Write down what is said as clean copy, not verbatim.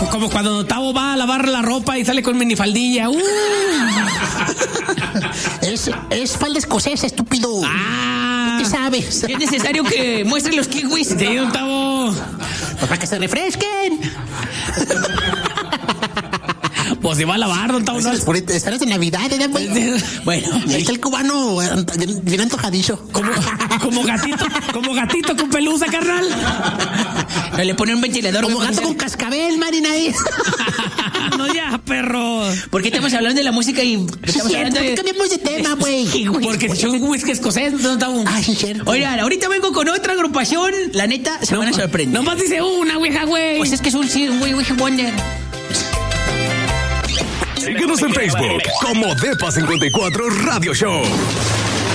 Como cuando Tavo va a lavar la ropa y sale con minifaldilla. Es falda escocesa, estúpido. ¿Qué sabes? Es necesario que muestre los kiwis. Sí, don Tavo. Pues para que se refresquen. Pues se va a lavar, don Tavo. Estarás de Navidad, güey. Bueno, ahí está el cubano bien antojadillo. Como gatito con pelusa, carnal. No le pone un ventilador. Como gato con cascabel, Marina. No, ya, perro. ¿Por qué estamos hablando de la música y estamos hablando ¿Por qué cambiamos de tema, güey? Porque es un whisky escocés, don Tavo. Ay, cierto. Oigan, ahorita vengo con otra agrupación. La neta, se van a sorprender. Nomás dice una, güey. Pues es que es un wonder. Síguenos en Facebook como Depa54 Radio Show.